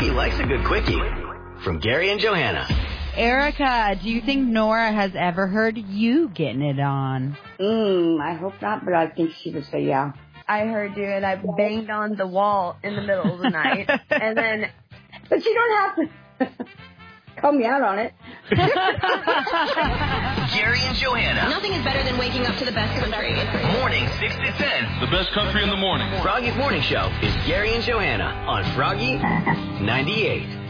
Froggy likes a good quickie. From Gary and Johanna. Erica, do you think Nora has ever heard you getting it on? I hope not, but I think she would say yeah. I heard you, and I banged on the wall in the middle of the night, and then... But you don't have to call me out on it. Gary and Johanna. Nothing is better than waking up to the best country. Morning 6 to 10. The best country in the morning. Froggy's Morning Show is Gary and Johanna on Froggy 98.